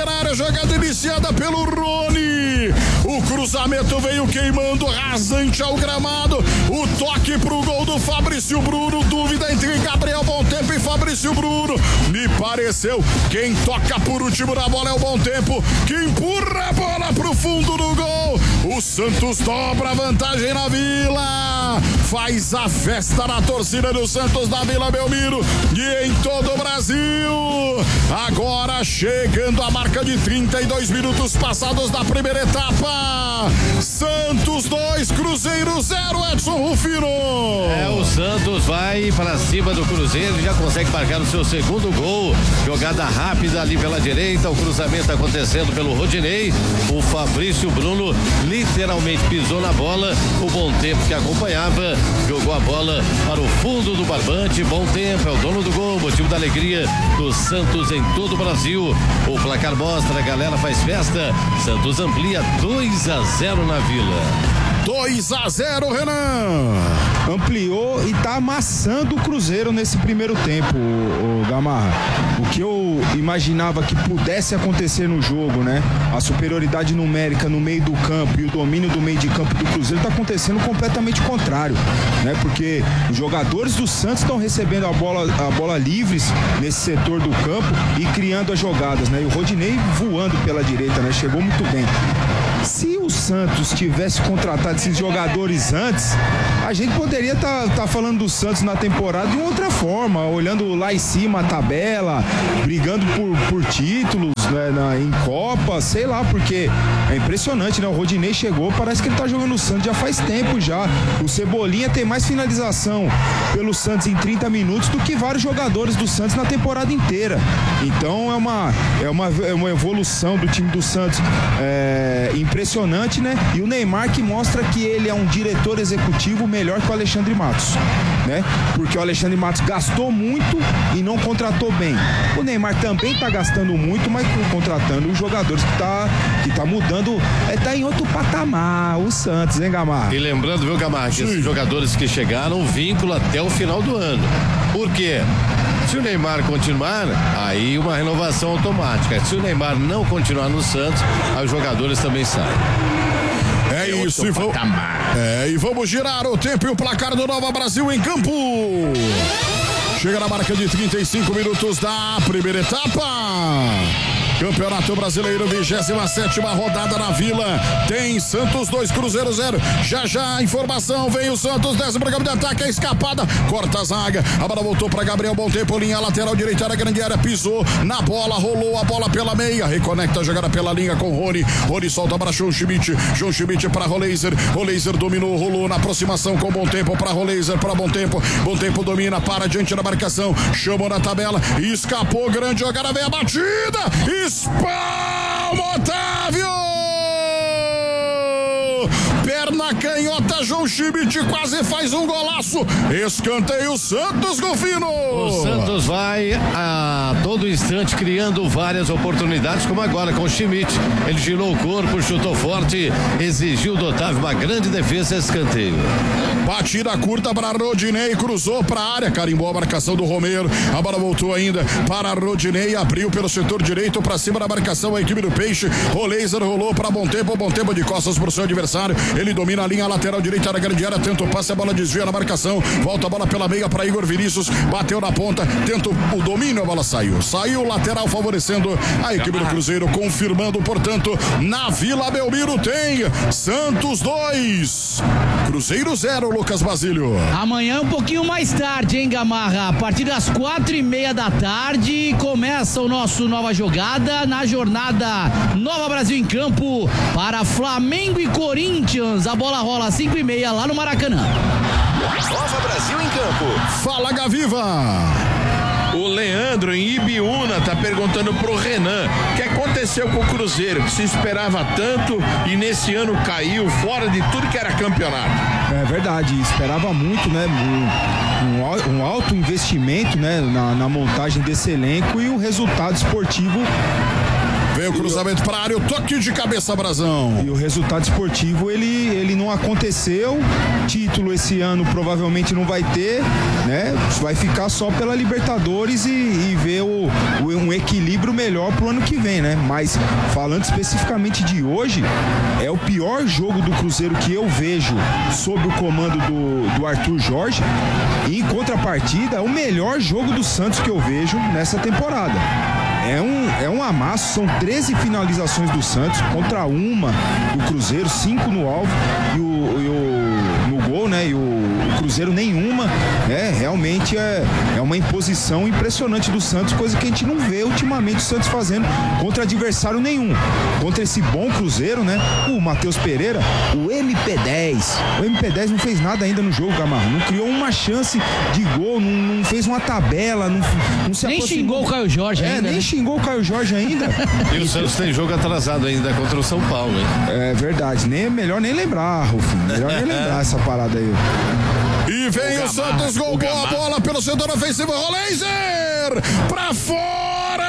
primeira área, jogada iniciada pelo Rony. O cruzamento veio queimando, rasante ao gramado. O toque pro gol do Fabrício Bruno. Dúvida entre Gabriel Bom Tempo e Fabrício Bruno. Me pareceu, quem toca por último na bola é o Bom Tempo, que empurra a bola pro fundo do gol. O Santos dobra a vantagem na Vila. Faz a festa na torcida do Santos na Vila Belmiro e em todo o Brasil. Agora chegando a marca de 32 minutos passados da primeira etapa. Santos 2, Cruzeiro 0, Edson Rufino. O Santos vai para cima do Cruzeiro, já consegue marcar o seu segundo gol. Jogada rápida ali pela direita, o cruzamento acontecendo pelo Rodinei. O Fabrício Bruno literalmente pisou na bola. O Bom Tempo que acompanhava jogou a bola para o fundo do barbante. Bom Tempo é o dono do gol, motivo da alegria do Santos em todo o Brasil. O placar mostra, a galera faz festa. Santos amplia 2-0 na Vila. 2-0, Renan. Ampliou e tá amassando o Cruzeiro nesse primeiro tempo, o Gamarra. O que eu imaginava que pudesse acontecer no jogo, né? A superioridade numérica no meio do campo e o domínio do meio de campo do Cruzeiro tá acontecendo completamente contrário, né? Porque os jogadores do Santos estão recebendo a bola livres nesse setor do campo e criando as jogadas, né? E o Rodinei voando pela direita, né? Chegou muito bem. Se o Santos tivesse contratado esses jogadores antes, a gente poderia tá falando do Santos na temporada de outra forma, olhando lá em cima a tabela, brigando por títulos, né, em Copa, sei lá, porque é impressionante, né? O Rodinei chegou, parece que ele tá jogando no Santos já faz tempo já. O Cebolinha tem mais finalização pelo Santos em 30 minutos do que vários jogadores do Santos na temporada inteira. Então é uma evolução do time do Santos impressionante, né? E o Neymar que mostra que ele é um diretor executivo melhor que o Alexandre Matos, né? Porque o Alexandre Matos gastou muito e não contratou bem. O Neymar também tá gastando muito, mas contratando os jogadores que tá mudando, tá em outro patamar, o Santos, hein, Gamarra? E lembrando, viu, Gamarra, que esses jogadores que chegaram, vínculo até o final do ano. Por quê? Se o Neymar continuar, aí uma renovação automática. Se o Neymar não continuar no Santos, aí os jogadores também saem. É isso, e vamos girar o tempo e o placar do Nova Brasil em campo. Chega na marca de 35 minutos da primeira etapa. Campeonato Brasileiro, 27ª rodada na Vila. Tem Santos 2, Cruzeiro 0. Já a informação, vem o Santos, desce para o campo de ataque, a escapada, corta a zaga, a bola voltou para Gabriel Bom Tempo, linha lateral direita da grande área, pisou na bola, rolou a bola pela meia, reconecta a jogada pela linha com Rony solta para João Schmidt para Roleiser dominou, rolou na aproximação com Bom Tempo para Roleiser, para Bom Tempo domina, para diante da marcação, chamou na tabela, escapou, grande jogada, vem a batida, espalma Otávio! Perna canhota, João Schmidt quase faz um golaço. Escanteio Santos, Golfino. O Santos vai a todo instante criando várias oportunidades, como agora com o Schmidt. Ele girou o corpo, chutou forte, exigiu do Otávio uma grande defesa, escanteio. Batida curta para Rodinei, cruzou para a área, carimbou a marcação do Romero. A bola voltou ainda para Rodinei, abriu pelo setor direito para cima da marcação a equipe do Peixe. Roleiser rolou para Bom Tempo de costas para o seu adversário. Ele domina a linha lateral direita da grande área, tenta o passe, a bola desvia na marcação, volta a bola pela meia para Igor Vinícius, bateu na ponta, tenta o domínio, a bola saiu lateral favorecendo a equipe do Cruzeiro, confirmando, portanto, na Vila Belmiro tem Santos 2, Cruzeiro 0, Lucas Basílio. Amanhã um pouquinho mais tarde, hein, Gamarra? A partir das 4:30 da tarde começa o nosso Nova Jogada na jornada Nova Brasil em Campo para Flamengo e Corinthians. A bola rola às 5:30 lá no Maracanã. Nova Brasil em Campo. Fala, Gaviva. O Leandro em Ibiúna tá perguntando pro Renan o que aconteceu com o Cruzeiro, que se esperava tanto e nesse ano caiu fora de tudo que era campeonato. É verdade, esperava muito, né? Um alto investimento, né? Na montagem desse elenco, e o resultado esportivo Vem o cruzamento para a área, o toque de cabeça, Brasão. E o resultado esportivo, ele não aconteceu. Título esse ano provavelmente não vai ter, né? Vai ficar só pela Libertadores e ver um equilíbrio melhor pro ano que vem, né? Mas falando especificamente de hoje, é o pior jogo do Cruzeiro que eu vejo sob o comando do Arthur Jorge. E em contrapartida, é o melhor jogo do Santos que eu vejo nessa temporada. É um amasso, são 13 finalizações do Santos contra uma do Cruzeiro, 5 no alvo no gol, né? E o Cruzeiro nenhuma. Realmente é uma imposição impressionante do Santos, coisa que a gente não vê ultimamente o Santos fazendo contra adversário nenhum. Contra esse bom Cruzeiro, né? O Matheus Pereira, o MP10 não fez nada ainda no jogo, Gamarro. Não criou uma chance de gol, não fez uma tabela, não se nem aproximou. Xingou o Caio Jorge ainda. Nem xingou o Caio Jorge ainda. E o Santos tem jogo atrasado ainda contra o São Paulo, hein? É verdade, melhor nem lembrar, Rufinho. Melhor nem lembrar essa parada aí. E vem o Santos, golpeou a bola pelo setor ofensivo, Roleiser pra fora!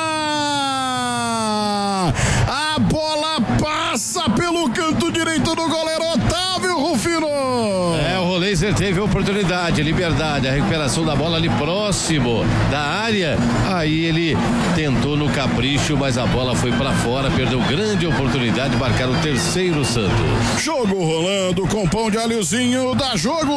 A bola passa pelo canto direito do goleiro Otávio Rufino. O Roleiser teve oportunidade, liberdade, a recuperação da bola ali próximo da área. Aí ele tentou no capricho, mas a bola foi pra fora, perdeu grande oportunidade de marcar o terceiro Santos. Jogo rolando com pão de alhozinho, dá jogo.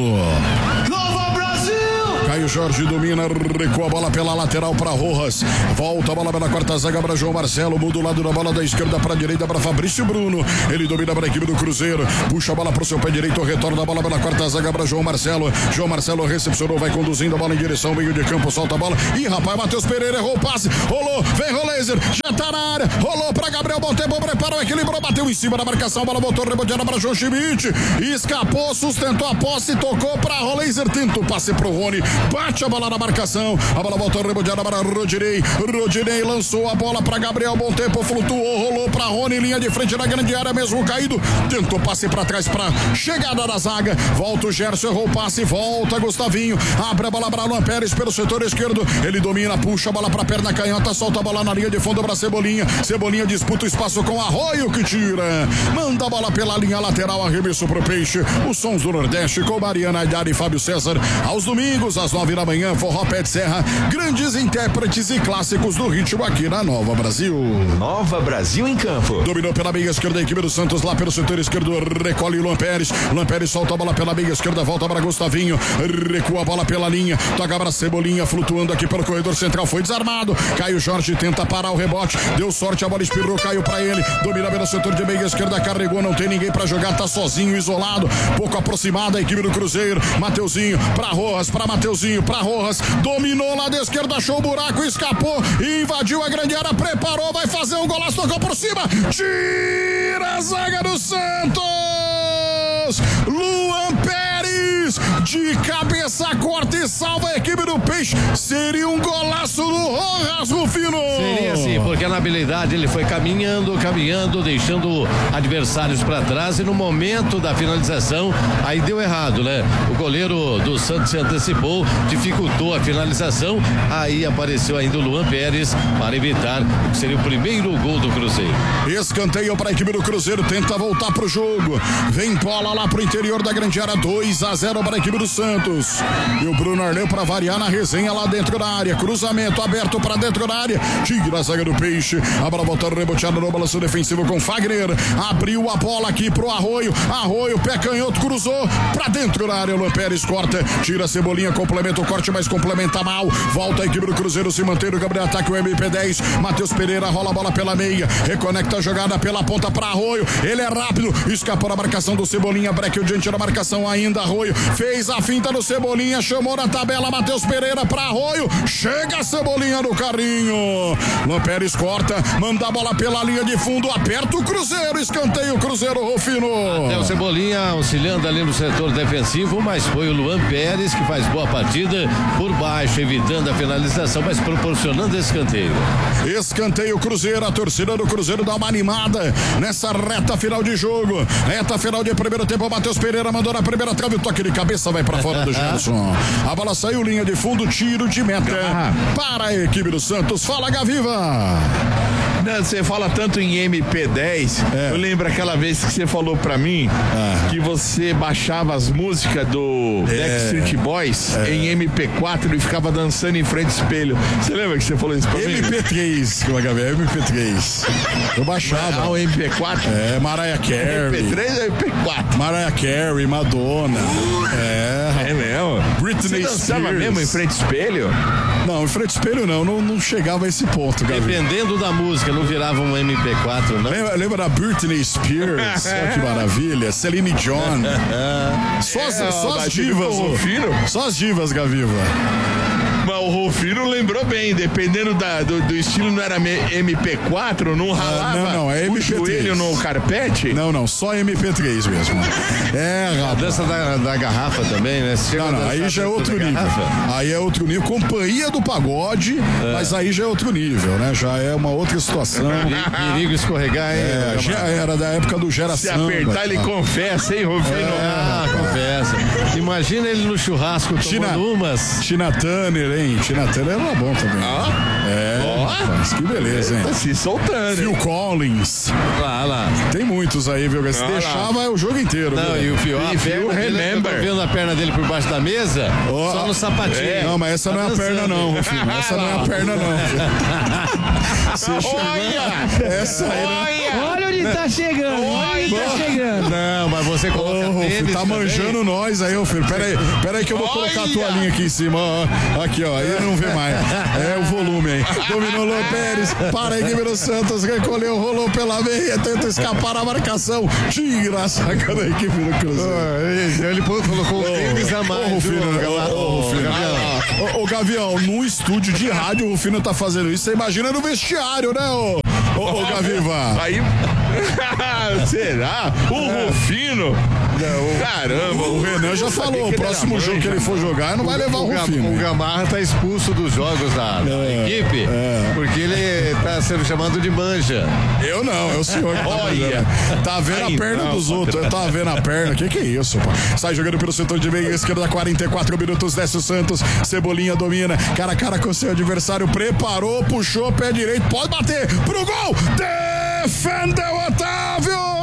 Nova Brasil! Caio Jorge domina, recua a bola pela lateral para Rojas. Volta a bola pela quarta zaga para João Marcelo. Muda o lado da bola da esquerda para a direita para Fabrício Bruno. Ele domina para a equipe do Cruzeiro. Puxa a bola para o seu pé direito. Retorna a bola pela quarta zaga para João Marcelo. João Marcelo recepcionou, vai conduzindo a bola em direção ao meio de campo. Solta a bola. Ih, rapaz, Matheus Pereira errou o passe. Rolou, vem Roleiser. Já tá na área. Rolou para Gabriel Montempo. Prepara o equilíbrio. Bateu em cima da marcação. A bola voltou reboteada para João Schmidt. Escapou, sustentou a posse. Tocou para Roleiser. Tenta o passe pro Rony. Bate a bola na marcação, a bola voltou reboteada para Rodinei lançou a bola para Gabriel, bom tempo, flutuou, rolou para Rony, linha de frente na grande área, mesmo caído, tentou passe para trás para chegada da zaga, volta o Gerson, errou o passe, volta Gustavinho, abre a bola para Luan Pérez pelo setor esquerdo, ele domina, puxa a bola para perna canhota, solta a bola na linha de fundo para Cebolinha disputa o espaço com Arroio que tira, manda a bola pela linha lateral, arremesso pro Peixe, os sons do Nordeste com Mariana Aidar e Fábio César, aos domingos às 9 da manhã, Forró Pé de Serra, grandes intérpretes e clássicos do ritmo aqui na Nova Brasil. Nova Brasil em campo. Dominou pela meia esquerda a equipe do Santos, lá pelo setor esquerdo, recolhe Luan Pérez solta a bola pela meia esquerda, volta para Gustavinho, recua a bola pela linha, toca para Cebolinha, flutuando aqui pelo corredor central, foi desarmado, Caio Jorge tenta parar o rebote, deu sorte, a bola espirrou, caiu para ele, domina pelo setor de meia esquerda, carregou, não tem ninguém para jogar, tá sozinho, isolado, pouco aproximada a equipe do Cruzeiro, Mateuzinho, para Rojas, para Mateuzinho, para Rojas, dominou lá da esquerda, achou o buraco, escapou, invadiu a grande área, preparou, vai fazer um golaço, tocou por cima, tira a zaga do Santos, Luan Pérez, de cabeça, corta e salva a equipe do Peixe, seria um golaço do Rojas, Rufino. Seria sim, porque na habilidade ele foi caminhando, deixando adversários para trás e no momento da finalização, aí deu errado, né? O goleiro do Santos se antecipou, dificultou a finalização, aí apareceu ainda o Luan Pérez para evitar que seria o primeiro gol do Cruzeiro. Escanteio para a equipe do Cruzeiro, tenta voltar pro jogo, vem bola lá pro interior da grande área, 2-0 para a equipe do Santos, e o Bruno Arleu para variar na resenha lá dentro da área, cruzamento aberto para dentro da área, tira a zaga do Peixe, a bola voltando reboteada no balanço defensivo com Fagner, abriu a bola aqui pro Arroio, pé canhoto, cruzou para dentro da área, Luan Pérez corta, tira a Cebolinha, complementa o corte, mas complementa mal, volta a equipe do Cruzeiro, se mantém no Gabriel ataque, o MP10, Matheus Pereira rola a bola pela meia, reconecta a jogada pela ponta para Arroio, ele é rápido, escapou da marcação do Cebolinha, breque diante da marcação ainda, Arroio fez a finta no Cebolinha, chamou na tabela, Matheus Pereira para Arroio, chega a Cebolinha no carrinho, Luan Pérez corta, manda a bola pela linha de fundo, aperta o Cruzeiro, escanteio o Cruzeiro, Rufino. Até o Cebolinha auxiliando ali no setor defensivo, mas foi o Luan Pérez que faz boa partida por baixo, evitando a finalização, mas proporcionando escanteio. Escanteio Cruzeiro, a torcida do Cruzeiro dá uma animada nessa reta final de jogo, reta final de primeiro tempo, Matheus Pereira mandou na primeira trave, o toque de cabeça vai para fora do Gerson, a bola saiu, linha de fundo, tiro de meta para a equipe do Santos. Fala, Gaviva. Não, você fala tanto em MP10, eu lembro aquela vez que você falou pra mim que você baixava as músicas do Backstreet Boys em MP4 e ficava dançando em frente ao espelho. Você lembra que você falou isso pra mim? MP3, MP3. Eu baixava. O MP4? Mariah Carey. MP3 ou MP4? Mariah Carey, Madonna. É mesmo? Britney Spears. Você dançava mesmo em frente ao espelho? Não, em frente ao espelho não chegava a esse ponto, Gabi. Dependendo da música, não virava um MP4, não? Lembra da Britney Spears? Olha que maravilha. Celine Dion. Só as divas. Só as divas, Gaviva. Mas o Rufino lembrou bem, dependendo do estilo, não era MP4, não ralava não, é MP3. O joelho no carpete? Não, só MP3 mesmo. A dança da garrafa também, né? Não, aí já é outro nível. Aí é outro nível, companhia do pagode, mas aí já é outro nível, né? Já é uma outra situação. Perigo escorregar, hein? Já era da época do Gera Se Samba. apertar, ele confessa, hein, Rufino? Confessa. Imagina ele no churrasco tomando umas. Tina Turner, hein? Tina Turner era bom também. Rapaz, que beleza, hein? Tá se soltando. Phil Collins. Lá. Tem muitos aí, viu? Se deixava o jogo inteiro. Não, viu? e o pior, vendo a perna dele por baixo da mesa, só no sapatinho. Não, mas essa não é a perna, não, Rufino. Essa não é a perna, não. Olha! Essa aí, Olha onde tá chegando. Não, mas você coloca tênis tá manjando nós aí, ô filho. Pera aí que eu vou colocar a toalhinha aqui em cima, ó. Aqui, ó. Aí não vê mais. É o volume aí. Dominou Lô Pérez. Para a equipe do Santos. Recolheu, rolou pela meia. Tenta escapar a marcação. Tira a saca da equipe do Cruzeiro. Ele colocou o tênis a mais. Ô, Gavião, no estúdio de rádio o Rufino tá fazendo isso. Você imagina no vestiário, né, ô Gaviva? Aí. Será? O Rufino? Caramba, o Renan já falou, o próximo jogo que ele for jogar não vai levar o Rufino. O Gamarra tá expulso dos jogos da equipe, porque ele tá sendo chamado de manja. Eu não, é o senhor que olha, tá vendo a perna dos outros, tá vendo a perna, que é isso, pô? Sai jogando pelo setor de meia esquerda, 44 minutos, desce o Santos, Cebolinha domina, cara a cara com seu adversário, preparou, puxou, pé direito, pode bater pro gol, defendeu Otávio!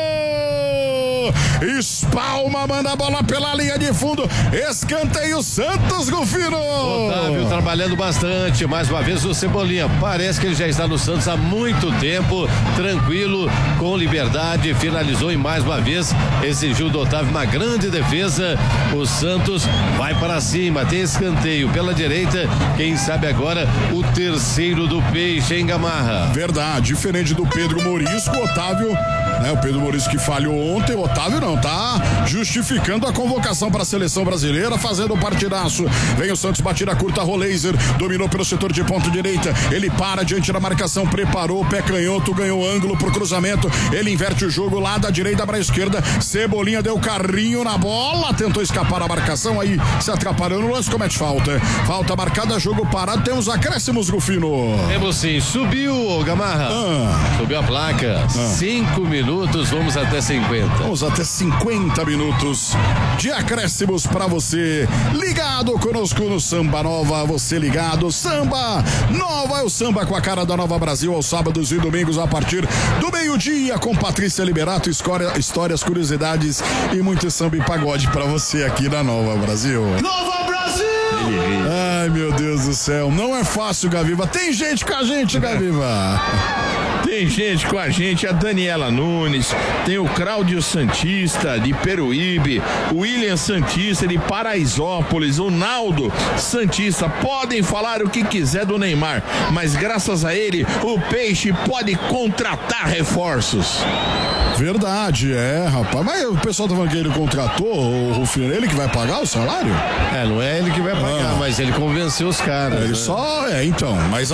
Espalma, manda a bola pela linha de fundo. Escanteio Santos, Rufino. Otávio trabalhando bastante. Mais uma vez o Cebolinha. Parece que ele já está no Santos há muito tempo. Tranquilo, com liberdade. Finalizou e mais uma vez exigiu do Otávio uma grande defesa. O Santos vai para cima. Tem escanteio pela direita. Quem sabe agora o terceiro do Peixe, em Gamarra. Verdade. Diferente do Pedro Morisco, o Otávio, né? O Pedro Morisco que falhou ontem. O Otávio não, tá justificando a convocação para a seleção brasileira, fazendo um partidaço. Vem o Santos, batida curta, Roleiser, dominou pelo setor de ponta direita, ele para diante da marcação, preparou, pé canhoto, ganhou ângulo pro cruzamento, ele inverte o jogo lá da direita para a esquerda, Cebolinha deu carrinho na bola, tentou escapar da marcação, aí se atrapalhou no lance, comete falta marcada, jogo parado, temos acréscimos, Rufino. Temos sim, subiu, Gamarra, subiu a placa, 5 minutos, vamos até 50. Vamos até 50 minutos de acréscimos para você. Ligado conosco no Samba Nova, você ligado. Samba Nova é o samba com a cara da Nova Brasil aos sábados e domingos a partir do meio-dia com Patrícia Liberato, histórias, curiosidades e muito samba e pagode para você aqui na Nova Brasil. Nova Brasil! Ai, meu Deus do céu. Não é fácil, Gaviva. Tem gente com a gente, Gaviva. Tem gente com a gente, a Daniela Nunes, tem o Cláudio Santista de Peruíbe, o William Santista de Paraisópolis, o Naldo Santista. Podem falar o que quiser do Neymar, mas graças a ele o Peixe pode contratar reforços. Verdade, rapaz. Mas o pessoal tá falando que ele contratou o Rufino, ele que vai pagar o salário? Não é ele que vai pagar, mas ele convenceu os caras. Ele só então, mas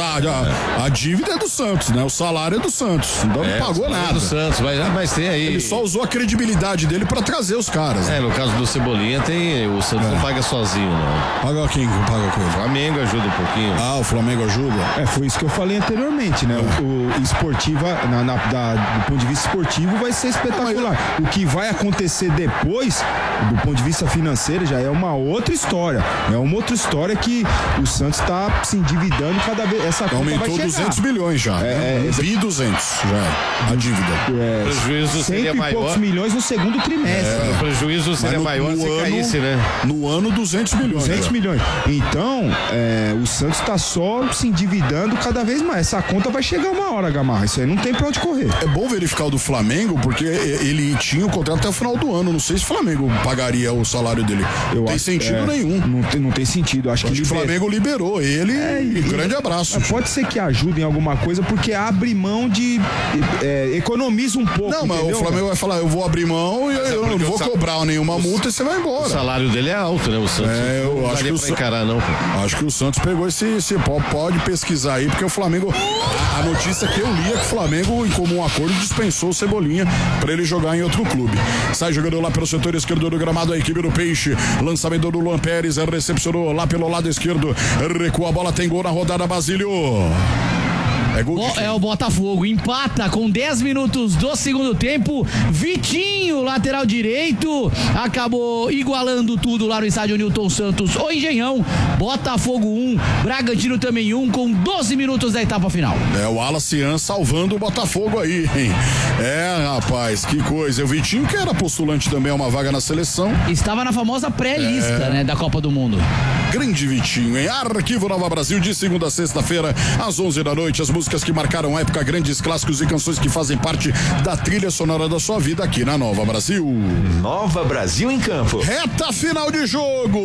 a dívida é do Santos, né? O salário é do Santos, então não pagou nada. Do Santos, mas tem aí. Ele só usou a credibilidade dele pra trazer os caras. No caso do Cebolinha o Santos não paga sozinho, não. Paga quem? Paga quem? O Flamengo ajuda um pouquinho. O Flamengo ajuda? Foi isso que eu falei anteriormente, né? O esportiva, do ponto de vista esportivo, vai ser espetacular. O que vai acontecer depois, do ponto de vista financeiro, já é uma outra história. É uma outra história que o Santos está se endividando cada vez. Essa conta aumentou vai chegar. 200 milhões já. 1.200 já a dívida. O prejuízo seria maior. Poucos milhões no segundo trimestre. O prejuízo seria maior se caísse, né? No ano, 200 milhões. 200 milhões. Então, o Santos está só se endividando cada vez mais. Essa conta vai chegar uma hora, Gamarra. Isso aí não tem pra onde correr. É bom verificar o do Flamengo, porque ele tinha o contrato até o final do ano. Não sei se o Flamengo pagaria o salário dele. Não tem sentido nenhum. Não tem sentido. Acho que o Flamengo liberou ele e grande abraço. Pode ser que ajude em alguma coisa, porque abre mão de... economiza um pouco. Não, mas o Flamengo vai falar, eu vou abrir mão e eu não vou cobrar nenhuma multa e você vai embora. O salário dele é alto, né? O Santos. Eu acho que o encarar, não. Acho que o Santos pegou esse pode pesquisar aí, porque o Flamengo, a notícia que eu li é que o Flamengo, em comum acordo, dispensou o Cebolinha pra ele jogar em outro clube. Sai jogador lá pelo setor esquerdo do gramado, a equipe do Peixe. Lançamento do Luan Pérez, recepcionou lá pelo lado esquerdo, recua a bola, tem gol na rodada, Basílio. É o Botafogo, empata com 10 minutos do segundo tempo. Vitinho, lateral direito, acabou igualando tudo lá no estádio Newton Santos, o Engenhão. Botafogo 1, Bragantino também 1, com 12 minutos da etapa final. O Wallace salvando o Botafogo aí, hein? Rapaz, que coisa. O Vitinho, que era postulante também a uma vaga na seleção, estava na famosa pré-lista, né, da Copa do Mundo. Grande Vitinho, hein? Arquivo Nova Brasil, de segunda a sexta-feira, às 11 da noite. As músicas que marcaram a época, grandes clássicos e canções que fazem parte da trilha sonora da sua vida aqui na Nova Brasil. Nova Brasil em Campo. Reta final de jogo.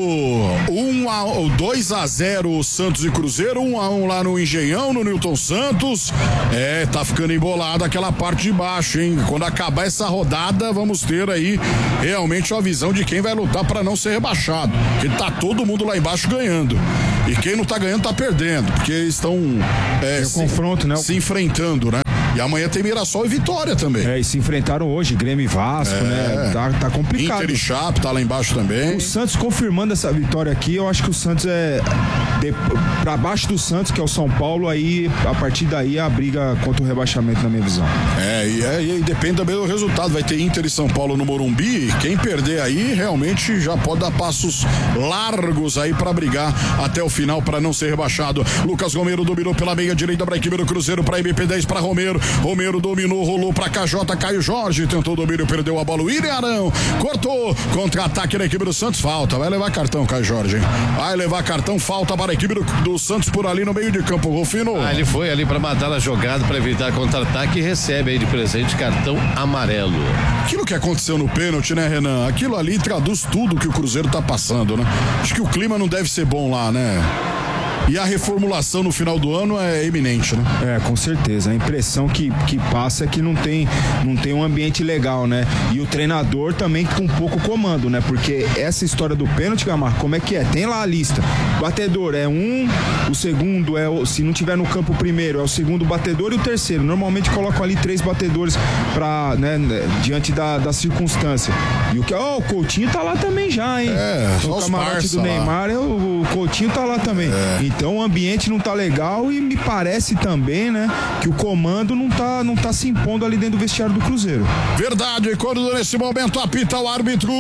2-0 Santos e Cruzeiro, 1-1 lá no Engenhão, no Newton Santos. Tá ficando embolada aquela parte de baixo, hein? Quando acabar essa rodada, vamos ter aí realmente uma visão de quem vai lutar para não ser rebaixado. Porque tá todo mundo lá embaixo ganhando. E quem não tá ganhando tá perdendo, porque estão confronto, né? Se enfrentando, né? E amanhã tem Mirassol e Vitória também. E se enfrentaram hoje, Grêmio e Vasco, né? Tá complicado. Inter e Chape tá lá embaixo também. O Santos confirmando essa vitória aqui, eu acho que o Santos pra baixo do Santos, que é o São Paulo, aí a partir daí a briga contra o rebaixamento, na minha visão. E depende também do resultado. Vai ter Inter e São Paulo no Morumbi. Quem perder aí realmente já pode dar passos largos aí pra brigar até o final, pra não ser rebaixado. Lucas Romero dominou pela meia direita pra equipe do Cruzeiro, pra MP10, pra Romero. Romero dominou, rolou pra KJ, Caio Jorge tentou domínio, perdeu a bola, William Arão cortou, contra-ataque da equipe do Santos, falta, vai levar cartão, Caio Jorge, hein? Vai levar cartão, falta para a equipe do Santos por ali no meio de campo, Rufino. Ele foi ali pra matar a jogada, pra evitar contra-ataque e recebe aí de presente cartão amarelo. Aquilo que aconteceu no pênalti, né, Renan? Aquilo ali traduz tudo que o Cruzeiro tá passando, né? Acho que o clima não deve ser bom lá, né? E a reformulação no final do ano é iminente, né? Com certeza. A impressão que passa é que não tem um ambiente legal, né? E o treinador também com pouco comando, né? Porque essa história do pênalti, Gamarra, como é que é? Tem lá a lista. Batedor é o segundo se não tiver no campo o primeiro, é o segundo batedor e o terceiro. Normalmente colocam ali 3 batedores pra, né, diante da circunstância. E o Coutinho tá lá também já, hein? O camarote do Neymar, o Coutinho tá lá também. Então o ambiente não tá legal e me parece também, né, que o comando não tá se impondo ali dentro do vestiário do Cruzeiro. Verdade, quando nesse momento apita o árbitro.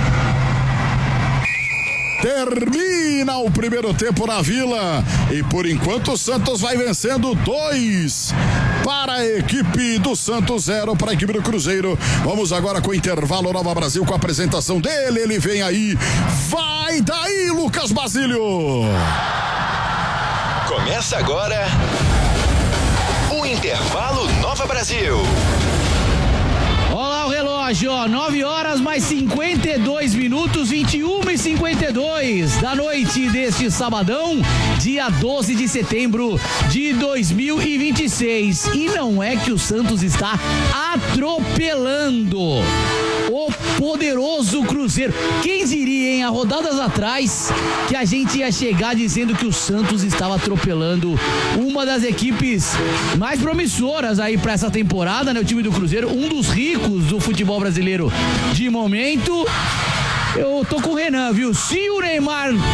Termina o primeiro tempo na Vila e por enquanto o Santos vai vencendo 2 para a equipe do Santos, 0 para a equipe do Cruzeiro. Vamos agora com o intervalo Nova Brasil, com a apresentação dele, ele vem aí, vai daí Lucas Basílio. Começa agora o intervalo Nova Brasil. Olá o relógio, 9 horas mais 52 minutos, 21h52 da noite deste sabadão, dia 12 de setembro de 2026. E não é que o Santos está atropelando o poderoso Cruzeiro. Quem diria, hein, há rodadas atrás, que a gente ia chegar dizendo que o Santos estava atropelando uma das equipes mais promissoras aí para essa temporada, né? O time do Cruzeiro, um dos ricos do futebol brasileiro de momento. Eu tô com o Renan, viu? Se o Neymar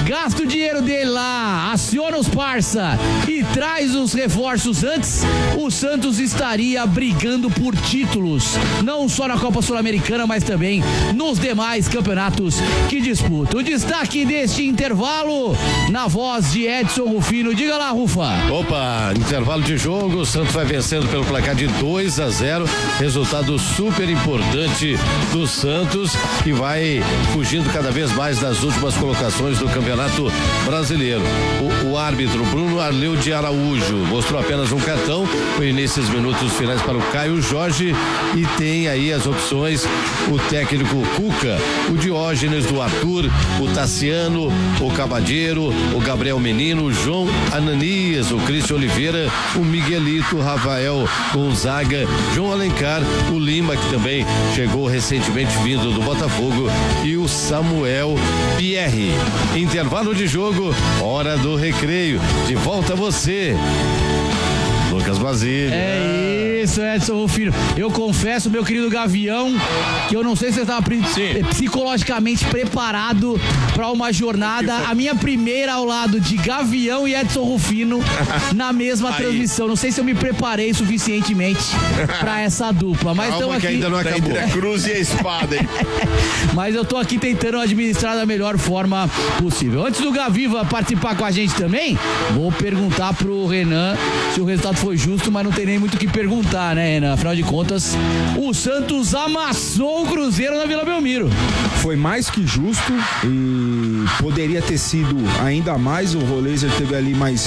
gasta o dinheiro dele lá, aciona os parça e traz os reforços antes, o Santos estaria brigando por títulos, não só na Copa Sul-Americana, mas também nos demais campeonatos que disputam. O destaque deste intervalo na voz de Edson Rufino. Diga lá, Rufa. Opa, intervalo de jogo, o Santos vai vencendo pelo placar de 2-0, resultado super importante do Santos, que vai fugindo cada vez mais das últimas colocações do Campeonato Brasileiro. O árbitro Bruno Arleu de Araújo mostrou apenas um cartão, foi nesses minutos finais para o Caio Jorge, e tem aí as opções: o técnico Cuca, o Diógenes do Arthur, o Tassiano, o Cabadeiro, o Gabriel Menino, o João Ananias, o Cristian Oliveira, o Miguelito, Rafael Gonzaga, João Alencar, o Lima, que também chegou recentemente vindo do Botafogo, e o Samuel Pierre. Intervalo de jogo, hora do recreio. De volta a você, Lucas Basílio. É isso, Edson Rufino. Eu confesso, meu querido Gavião, que eu não sei se você estava psicologicamente preparado para uma jornada, a minha primeira ao lado de Gavião e Edson Rufino na mesma transmissão. Não sei se eu me preparei suficientemente para essa dupla, mas estamos aqui. Ainda não acabou. A cruz e a espada, hein? Mas eu tô aqui tentando administrar da melhor forma possível. Antes do Gaviva participar com a gente também, vou perguntar pro Renan se o resultado foi justo, mas não tem nem muito o que perguntar, né, Renan? Afinal de contas, o Santos amassou o Cruzeiro na Vila Belmiro. Foi mais que justo e poderia ter sido ainda mais. O Roleiser teve ali mais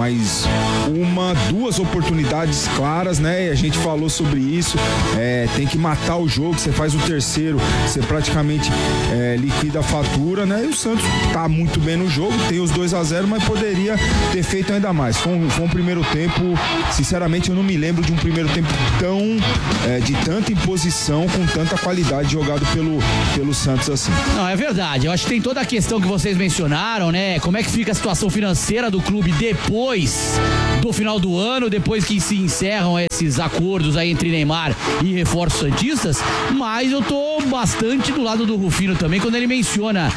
duas oportunidades claras, né? E a gente falou sobre isso. Tem que matar o jogo. Você faz o terceiro, você praticamente liquida a fatura, né? E o Santos tá muito bem no jogo, tem os 2-0, mas poderia ter feito ainda mais. Foi um primeiro tempo, sinceramente, eu não me lembro de um primeiro tempo de tanta imposição, com tanta qualidade jogado pelo Santos assim. Não, é verdade. Eu acho que tem toda a questão que vocês mencionaram, né? Como é que fica a situação financeira do clube depois do final do ano, depois que se encerram esses acordos aí entre Neymar e reforços santistas, mas eu tô bastante do lado do Rufino também quando ele menciona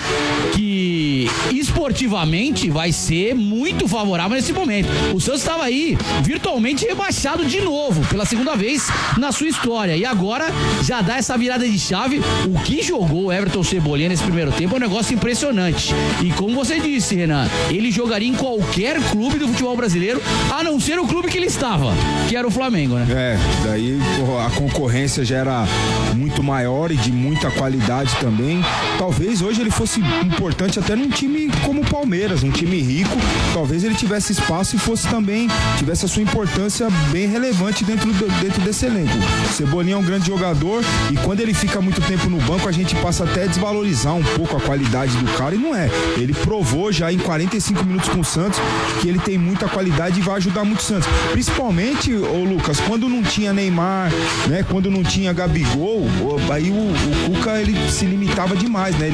que esportivamente vai ser muito favorável nesse momento. O Santos estava aí virtualmente rebaixado de novo, pela segunda vez na sua história, e agora já dá essa virada de chave. O que jogou o Everton Cebolinha nesse primeiro tempo é um negócio impressionante, e como você disse, Renan, ele jogaria em qualquer clube do futebol brasileiro, a não ser o clube que ele estava, que era o Flamengo, né? Daí a concorrência já era muito maior e de muita qualidade também. Talvez hoje ele fosse importante até num time como o Palmeiras, um time rico, talvez ele tivesse espaço e tivesse a sua importância bem relevante dentro desse elenco. O Cebolinha é um grande jogador e quando ele fica muito tempo no banco, a gente passa até a desvalorizar um pouco a qualidade do cara, e não é. Ele provou já em 45 minutos com o Santos que ele tem muita qualidade e vai ajudar muito o Santos. Principalmente, Lucas, quando não tinha Neymar, né? Quando não tinha Gabigol, aí o Cuca, ele se limitava demais, né?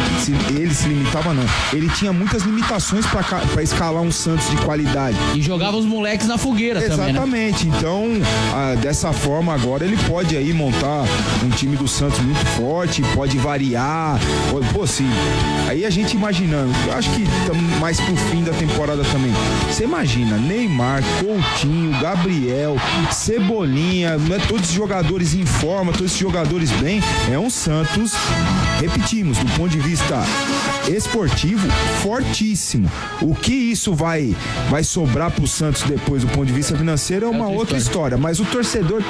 Ele se limitava não. Ele tinha muitas limitações para escalar um Santos de qualidade. E jogava os moleques na fogueira. Exatamente, também, né? Então, dessa forma agora ele pode aí montar um time do Santos muito forte, pode variar, sim. Aí a gente imaginando, eu acho que estamos mais pro fim da temporada também. Você imagina, Neymar, Coutinho, Gabriel, Cebolinha, né, todos os jogadores em forma, todos esses jogadores bem, é um Santos, repetimos, do ponto de vista esportivo, fortíssimo. O que isso vai sobrar pro Santos depois do ponto de vista financeiro é uma outra história, mas o torcedor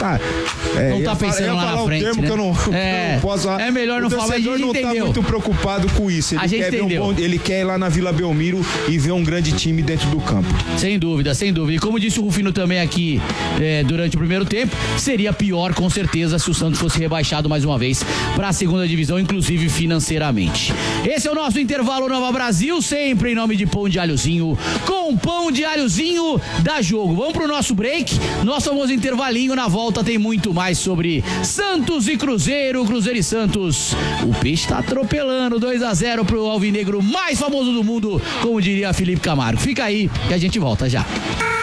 não tá pensando lá na frente, termo, né? Que eu não posso falar. É melhor não falar, mas a gente não entendeu. Tá muito preocupado com isso. Ele quer ir lá na Vila Belmiro e ver um grande time dentro do campo. Sem dúvida, sem dúvida. E como disse o Rufino também aqui durante o primeiro tempo, seria pior com certeza se o Santos fosse rebaixado mais uma vez para a segunda divisão, inclusive financeiramente. Esse é o nosso intervalo Nova Brasil, sempre em nome de Pão de Alhozinho. Com Pão de Alhozinho dá jogo. Vamos pro nosso break, nosso famoso intervalinho. Na volta tem muito mais sobre Santos e Cruzeiro e Santos. O Peixe tá atropelando 2-0 pro alvinegro mais famoso do mundo, como diria Felipe Camargo. Fica aí que a gente volta já.